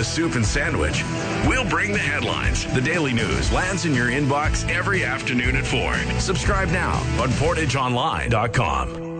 soup and sandwich. We'll bring the headlines. The Daily News lands in your inbox every afternoon at 4. Subscribe now on PortageOnline.com.